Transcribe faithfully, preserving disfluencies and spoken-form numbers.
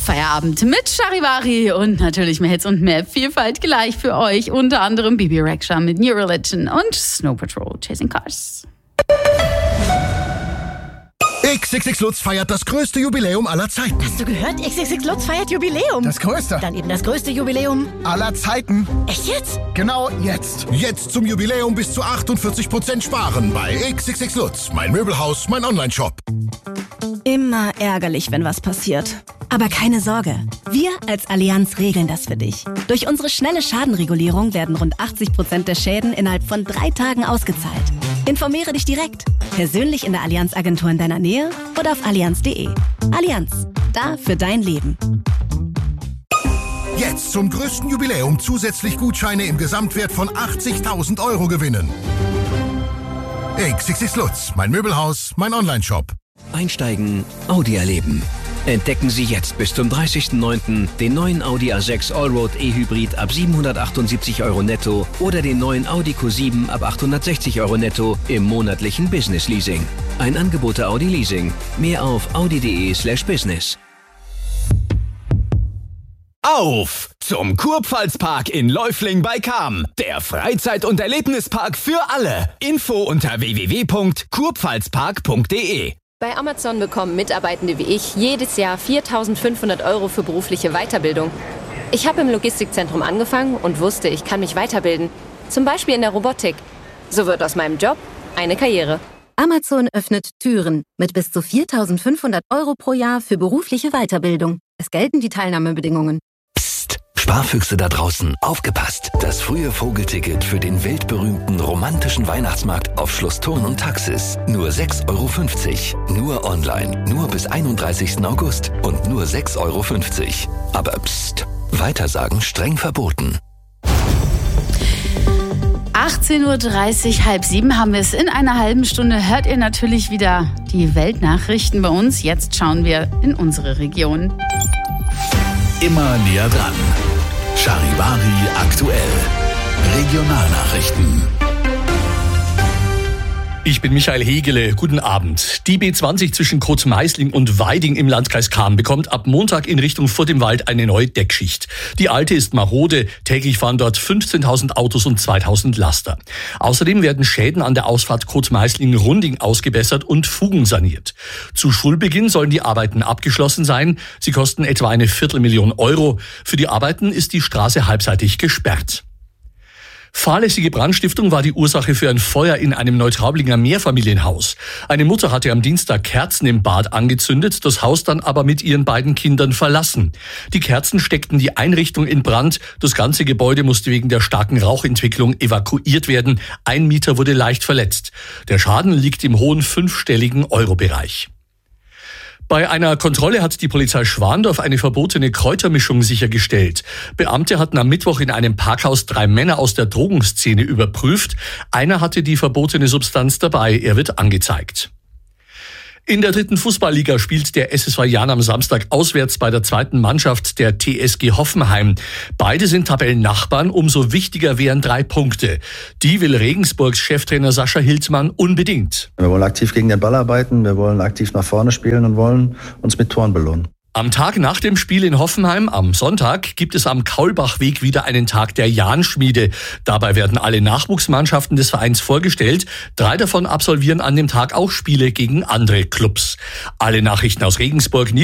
Feierabend mit Charivari und natürlich mehr Hits und mehr Vielfalt gleich für euch. Unter anderem Bibi Rexha mit New Religion und Snow Patrol Chasing Cars. X X X Lutz feiert das größte Jubiläum aller Zeiten. Hast du gehört? X X X Lutz feiert Jubiläum. Das größte. Dann eben das größte Jubiläum aller Zeiten. Echt jetzt? Genau jetzt. Jetzt zum Jubiläum bis zu achtundvierzig Prozent sparen bei X X X Lutz. Mein Möbelhaus, mein Online-Shop. Immer ärgerlich, wenn was passiert. Aber keine Sorge, wir als Allianz regeln das für dich. Durch unsere schnelle Schadenregulierung werden rund achtzig Prozent der Schäden innerhalb von drei Tagen ausgezahlt. Informiere dich direkt, persönlich in der Allianz-Agentur in deiner Nähe oder auf allianz punkt de. Allianz, da für dein Leben. Jetzt zum größten Jubiläum zusätzlich Gutscheine im Gesamtwert von achtzigtausend Euro gewinnen. X X X Lutz, mein Möbelhaus, mein Online-Shop. Einsteigen, Audi erleben. Entdecken Sie jetzt bis zum dreißigsten neunten den neuen Audi A sechs Allroad E-Hybrid ab siebenhundertachtundsiebzig Euro netto oder den neuen Audi Q sieben ab achthundertsechzig Euro netto im monatlichen Business Leasing. Ein Angebot der Audi Leasing. Mehr auf audi punkt de slash business. Auf zum Kurpfalzpark in Läufling bei Cham. Der Freizeit- und Erlebnispark für alle. Info unter w w w punkt kurpfalzpark punkt de. Bei Amazon bekommen Mitarbeitende wie ich jedes Jahr viertausendfünfhundert Euro für berufliche Weiterbildung. Ich habe im Logistikzentrum angefangen und wusste, ich kann mich weiterbilden. Zum Beispiel in der Robotik. So wird aus meinem Job eine Karriere. Amazon öffnet Türen mit bis zu viertausendfünfhundert Euro pro Jahr für berufliche Weiterbildung. Es gelten die Teilnahmebedingungen. Psst, Sparfüchse da draußen, aufgepasst! Das frühe Vogelticket für den weltberühmten romantischen Weihnachtsmarkt auf Schloss Thurn und Taxis. Nur sechs Euro fünfzig. Nur online, nur bis einunddreißigsten August und nur sechs Euro fünfzig. Aber psst, Weitersagen streng verboten. achtzehn Uhr dreißig, halb sieben haben wir es. In einer halben Stunde hört ihr natürlich wieder die Weltnachrichten bei uns. Jetzt schauen wir in unsere Region. Immer näher dran. Charivari aktuell. Regionalnachrichten. Ich bin Michael Hegele. Guten Abend. Die B zwanzig zwischen Koth-Meisling und Weiding im Landkreis Cham bekommt ab Montag in Richtung Furt im Wald eine neue Deckschicht. Die alte ist marode. Täglich fahren dort fünfzehntausend Autos und zweitausend Laster. Außerdem werden Schäden an der Ausfahrt Koth-Meisling-Runding ausgebessert und Fugen saniert. Zu Schulbeginn sollen die Arbeiten abgeschlossen sein. Sie kosten etwa eine Viertelmillion Euro. Für die Arbeiten ist die Straße halbseitig gesperrt. Fahrlässige Brandstiftung war die Ursache für ein Feuer in einem Neutraublinger Mehrfamilienhaus. Eine Mutter hatte am Dienstag Kerzen im Bad angezündet, das Haus dann aber mit ihren beiden Kindern verlassen. Die Kerzen steckten die Einrichtung in Brand. Das ganze Gebäude musste wegen der starken Rauchentwicklung evakuiert werden. Ein Mieter wurde leicht verletzt. Der Schaden liegt im hohen fünfstelligen Euro-Bereich. Bei einer Kontrolle hat die Polizei Schwandorf eine verbotene Kräutermischung sichergestellt. Beamte hatten am Mittwoch in einem Parkhaus drei Männer aus der Drogenszene überprüft. Einer hatte die verbotene Substanz dabei. Er wird angezeigt. In der dritten Fußballliga spielt der S S V Jahn am Samstag auswärts bei der zweiten Mannschaft der T S G Hoffenheim. Beide sind Tabellennachbarn, umso wichtiger wären drei Punkte. Die will Regensburgs Cheftrainer Sascha Hildmann unbedingt. Wir wollen aktiv gegen den Ball arbeiten, wir wollen aktiv nach vorne spielen und wollen uns mit Toren belohnen. Am Tag nach dem Spiel in Hoffenheim, am Sonntag, gibt es am Kaulbachweg wieder einen Tag der Jahnschmiede. Dabei werden alle Nachwuchsmannschaften des Vereins vorgestellt. Drei davon absolvieren an dem Tag auch Spiele gegen andere Clubs. Alle Nachrichten aus Regensburg,